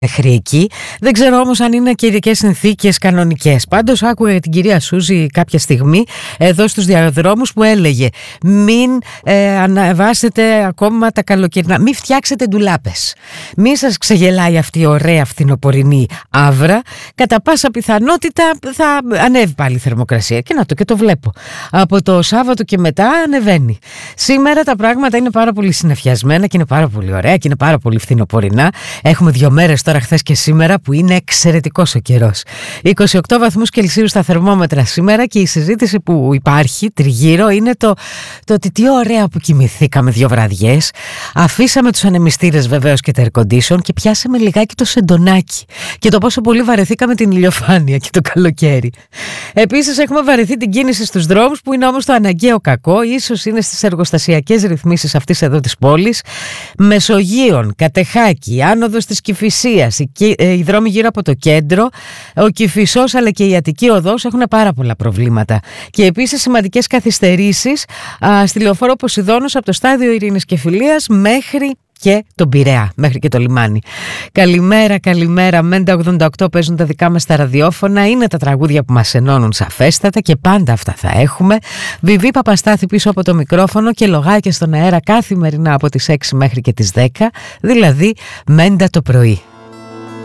μέχρι εκεί. Δεν ξέρω όμως αν είναι και ειδικές συνθήκες κανονικές. Πάντως άκουγα την κυρία Σούζη κάποια στιγμή εδώ στους διαδρόμους που έλεγε μην αναβάσετε ακόμα τα καλοκαιρινά, μην φτιάξετε ντουλάπες, μην σας ξεγελάει αυτή η ωραία φθινοπορεινή άβρα. Κατά πάσα πιθανότητα θα ανέβει πάλι η θερμοκρασία και το βλέπω. Από το Σάββατο και μετά ανεβαίνει. Σήμερα τα πράγματα είναι πάρα πολύ συννεφιασμένα και είναι πάρα πολύ ωραία και είναι πάρα πολύ φθινοπορεινά. Έχουμε 2 μέρες τώρα, χθες και σήμερα, που είναι εξαιρετικός ο καιρός. 28 βαθμούς Κελσίου στα θερμόμετρα σήμερα, και η συζήτηση που υπάρχει τριγύρω είναι το ότι τι ωραία που κοιμηθήκαμε 2 βραδιές. Αφήσαμε τους ανεμιστήρες βεβαίως και τα air condition και πιάσαμε λιγάκι το σεντονάκι. Και το πόσο πολύ βαρεθήκαμε την ηλιοφάνεια και το καλοκαίρι. Επίσης έχουμε βαρεθεί την κίνηση στους δρόμους, που είναι όμως το αναγκαίο κακό. Ίσως είναι στις εργοστασιακές ρυθμίσεις αυτής εδώ της πόλης. Μεσογείων, Κατεχάκη, άνοδος της Κηφισίας, οι δρόμοι γύρω από το κέντρο, ο Κηφισός αλλά και η Αττική Οδός έχουν πάρα πολλά προβλήματα. Και επίσης σημαντικές καθυστερήσεις στη λεωφόρο Ποσειδώνος από το στάδιο Ειρήνης και Φιλίας μέχρι και τον Πειραιά, μέχρι και το λιμάνι. Καλημέρα, καλημέρα. Μέντα 88 παίζουν τα δικά μας τα ραδιόφωνα. Είναι τα τραγούδια που μας ενώνουν σαφέστατα και πάντα αυτά θα έχουμε. Βιβί Παπαστάθη πίσω από το μικρόφωνο και λογάκια στον αέρα καθημερινά από τις 6 μέχρι και τις 10. Δηλαδή Μέντα το πρωί.